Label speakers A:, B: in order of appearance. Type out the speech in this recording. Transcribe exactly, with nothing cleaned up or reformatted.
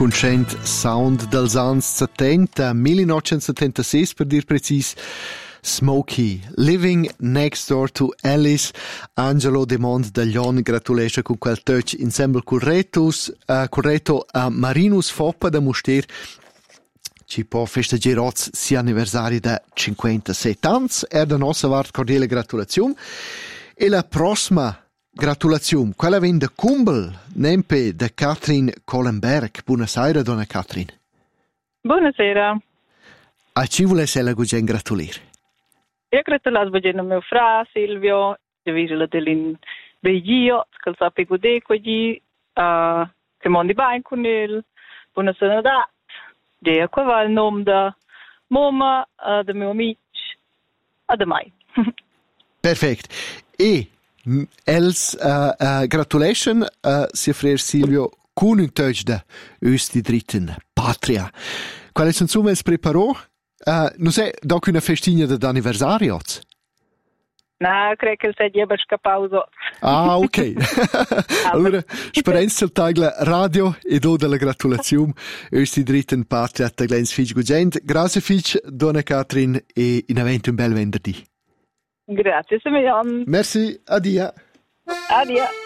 A: conoscent sound dels ans settenta, millinovecentosettantasei per dir precis. Smokey, Living Next Door to Alice. Angelo Demond da Lion gratulescha con quel touch ensemble Corretos, uh, Correto a Marinus Foppa da Muster. Ci può festeggiare oggi sia anniversario da cinquantasette anni. Er da nostra vart cordiale gratulazione. E la prossima gratulazione, quella viene da Kumbel, nempe da Katrin Kohlenberg. Buonasera, donna Katrin.
B: Buonasera.
A: A ci volesse ella gugen gratulare?
B: Io gratulasvo a mio fra Silvio, di visela dell'in Belgio, che sappi godere con gli, che mondi bene con il, buonasera da, di a qua va il nome da mamma, da mio amici, a da mai.
A: Perfetto. E els uh, uh, gratulation uh, sia frer Silvio con un touch da östi dritten patria. Quale sono insomma els preparò? Uh, non sei dopo una festigna d'anniversario?
B: No, credo che sia già scappato.
A: Ah, ok. Allora, speranza il tagla radio e do della gratulazione. Östi dritten patria da Glens Fitch Gugent. Grazie Fitch, donna Katrin, e in avente un bel venerdì.
B: Grazie, Simeon.
A: Merci, addio.
B: Addio.